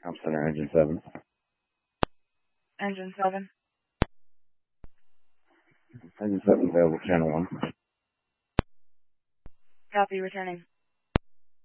Comp Center, Engine 7. Engine 7. Engine 7 available, channel 1. Copy, returning.